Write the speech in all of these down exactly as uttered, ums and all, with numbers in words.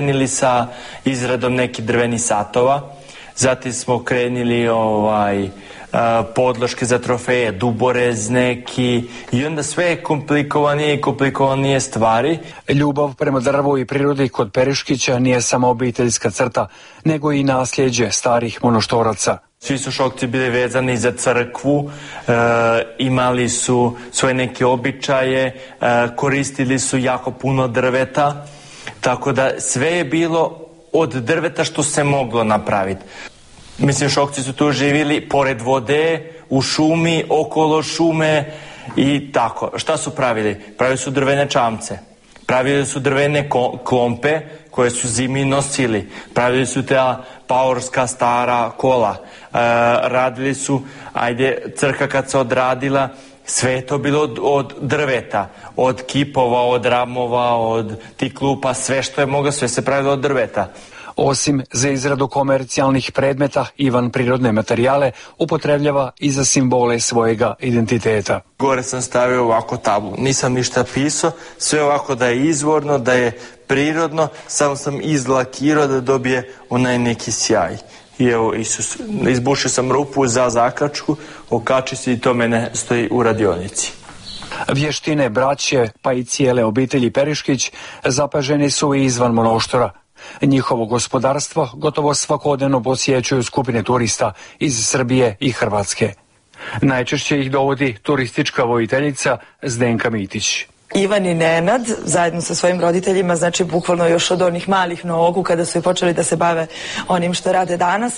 Krenili sa izradom nekih drvenih satova, zatim smo krenili ovaj, podloške za trofeje, duborez neki i onda sve komplikovanije i komplikovanije stvari. Ljubav prema drvu i prirodi kod Periškića nije samo obiteljska crta, nego i nasljeđe starih monoštoraca. Svi su Šokci bili vezani za crkvu, e, imali su svoje neke običaje, e, koristili su jako puno drveta, tako da sve je bilo od drveta što se moglo napraviti. Mislim, Šokci su tu živjeli pored vode, u šumi, okolo šume i tako. Šta su pravili? Pravili su drvene čamce, pravili su drvene klompe koje su zimi nosili, pravili su ta paorska stara kola, e, radili su, ajde, crkva kad se odradila, sve je to bilo od, od drveta, od kipova, od ramova, od tih klupa, sve što je moglo, sve se pravilo od drveta. Osim za izradu komercijalnih predmeta, Ivan prirodne materijale upotrebljava i za simbole svojega identiteta. Gore sam stavio ovako tablu, nisam ništa pisao, sve ovako da je izvorno, da je prirodno, samo sam izlakirao da dobije onaj neki sjaj. I evo, Isus, izbušio sam rupu za zakačku, okači se i to mene stoji u radionici. Vještine braće, pa i cijele obitelji Periškić zapaženi su i izvan monoštora. Njihovo gospodarstvo gotovo svakodnevno posjećuju skupine turista iz Srbije i Hrvatske. Najčešće ih dovodi turistička voditeljica Zdenka Mitić. Ivan i Nenad, zajedno sa svojim roditeljima, znači bukvalno još od onih malih nogu, kada su i počeli da se bave onim što rade danas,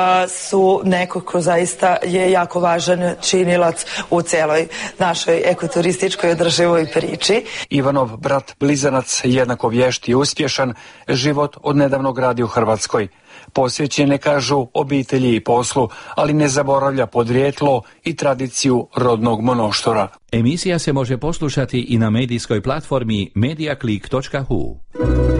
su neko ko zaista je jako važan činilac u celoj našoj ekoturističkoj održivoj priči. Ivanov brat blizanac, jednako vješt i uspješan, život odnedavno gradi u Hrvatskoj. Posvećene, kažu, obitelji i poslu, ali ne zaboravlja podrijetlo i tradiciju rodnog monoštora. Emisija se može poslušati i na medijskoj platformi mediaclick točka hu.